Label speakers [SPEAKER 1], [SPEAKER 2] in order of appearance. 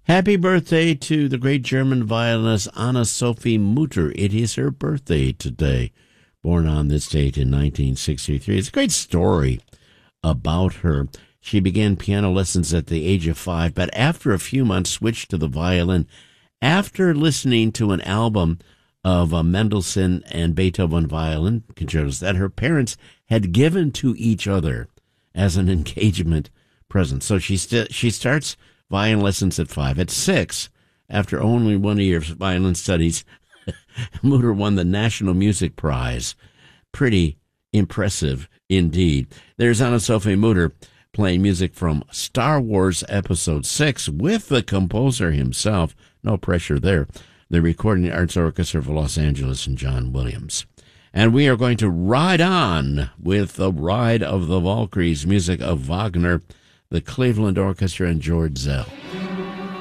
[SPEAKER 1] Happy birthday to the great German violinist Anna-Sophie Mutter. It is her birthday today. Born on this date in 1963. It's a great story about her. She began piano lessons at the age of 5, but after a few months switched to the violin after listening to an album of Mendelssohn and Beethoven violin concertos that her parents had given to each other as an engagement present. So she starts violin lessons at 5. At 6, after only 1 year of violin studies, Mutter won the National Music Prize. Pretty impressive indeed. There's Anna-Sophie Mutter playing music from Star Wars Episode 6 with the composer himself. No pressure there. The Recording Arts Orchestra of Los Angeles and John Williams. And we are going to ride on with the Ride of the Valkyries, music of Wagner, the Cleveland Orchestra, and George Zell.